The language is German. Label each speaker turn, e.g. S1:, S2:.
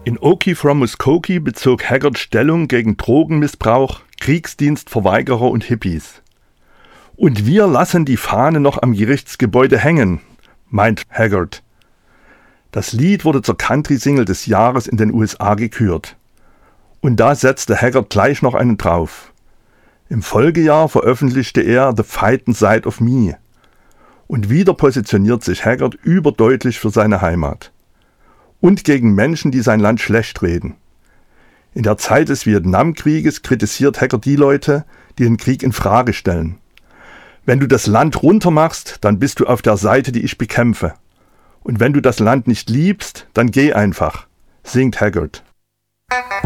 S1: In Okie from Muskogee bezog Haggard Stellung gegen Drogenmissbrauch, Kriegsdienstverweigerer und Hippies. Und wir lassen die Fahne noch am Gerichtsgebäude hängen, meint Haggard. Das Lied wurde zur Country-Single des Jahres in den USA gekürt. Und da setzte Haggard gleich noch einen drauf. Im Folgejahr veröffentlichte er The Fightin' Side of Me. Und wieder positioniert sich Haggard überdeutlich für seine Heimat. Und gegen Menschen, die sein Land schlecht reden. In der Zeit des Vietnamkrieges kritisiert Haggard die Leute, die den Krieg in Frage stellen. Wenn du das Land runtermachst, dann bist du auf der Seite, die ich bekämpfe. Und wenn du das Land nicht liebst, dann geh einfach, singt Haggard.